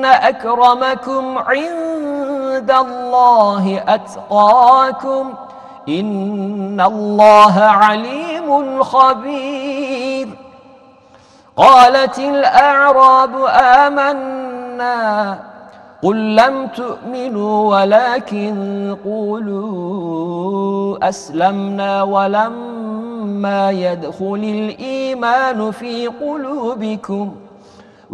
أكرمكم عند الله أتقاكم إن الله عليم خبير. قالت الأعراب آمنا قل لم تؤمنوا ولكن قولوا أسلمنا ولما يدخل الإيمان في قلوبكم